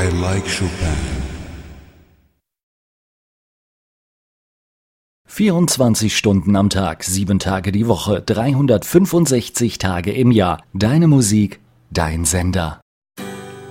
I like Chopin. 24 Stunden am Tag, 7 Tage die Woche, 365 Tage im Jahr. Deine Musik, dein Sender.